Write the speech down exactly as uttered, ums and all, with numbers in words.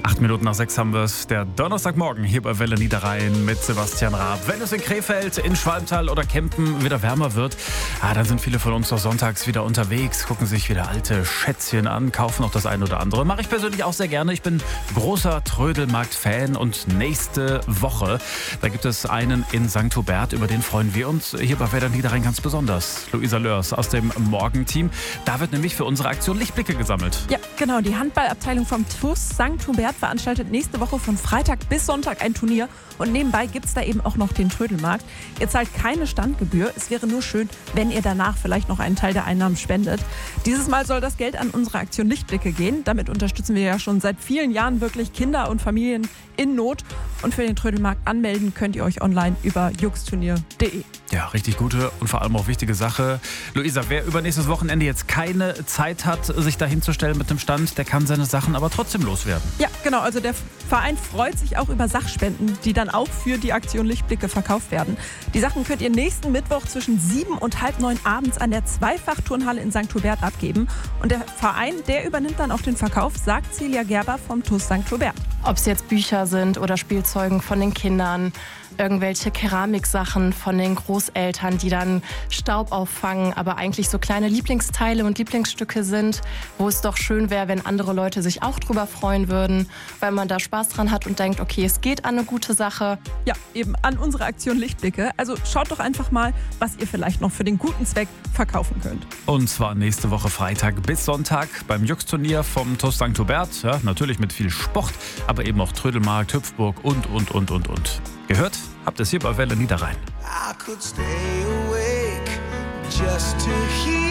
Acht Minuten nach sechs haben wir es. Der Donnerstagmorgen hier bei Welle Niederrhein mit Sebastian Raab. Wenn es in Krefeld, in Schwalmtal oder Kempen wieder wärmer wird, ah, dann sind viele von uns doch sonntags wieder unterwegs, gucken sich wieder alte Schätzchen an, kaufen auch das eine oder andere. Mache ich persönlich auch sehr gerne. Ich bin großer Trödelmarkt-Fan und nächste Woche, da gibt es einen in Sankt Hubert, über den freuen wir uns hier bei Welle Niederrhein ganz besonders. Luisa Lörs aus dem Morgenteam. Da wird nämlich für unsere Aktion Lichtblicke gesammelt. Ja, genau. Die Handballabteilung vom T U S Sankt Hubert veranstaltet nächste Woche von Freitag bis Sonntag ein Turnier. Und nebenbei gibt es da eben auch noch den Trödelmarkt. Ihr zahlt keine Standgebühr. Es wäre nur schön, wenn ihr danach vielleicht noch einen Teil der Einnahmen spendet. Dieses Mal soll das Geld an unsere Aktion Lichtblicke gehen. Damit unterstützen wir ja schon seit vielen Jahren wirklich Kinder und Familien in Not. Und für den Trödelmarkt anmelden könnt ihr euch online über juxturnier punkt de. Ja, richtig gute und vor allem auch wichtige Sache. Luisa, wer übernächstes Wochenende jetzt keine Zeit hat, sich da hinzustellen mit dem Stand, der kann seine Sachen aber trotzdem loswerden. Ja, genau. Also der Verein freut sich auch über Sachspenden, die dann auch für die Aktion Lichtblicke verkauft werden. Die Sachen könnt ihr nächsten Mittwoch zwischen sieben und halb neun abends an der Zweifachturnhalle in Sankt Hubert abgeben. Und der Verein, der übernimmt dann auch den Verkauf, sagt Celia Gerber vom T U S Sankt Hubert. Ob es jetzt Bücher sind oder Spielzeugen von den Kindern, irgendwelche Keramiksachen von den Großeltern, die dann Staub auffangen, aber eigentlich so kleine Lieblingsteile und Lieblingsstücke sind, wo es doch schön wäre, wenn andere Leute sich auch drüber freuen würden, weil man da Spaß dran hat und denkt, okay, es geht an eine gute Sache. Ja, eben an unsere Aktion Lichtblicke. Also schaut doch einfach mal, was ihr vielleicht noch für den guten Zweck verkaufen könnt. Und zwar nächste Woche Freitag bis Sonntag beim Jux-Turnier vom T U S Sankt Hubert. Ja, natürlich mit viel Sport, aber eben auch Trödelmarkt, Hüpfburg und, und, und, und, und. Gehört habt ihr es hier bei Welle Niederrhein. I could stay awake just to hear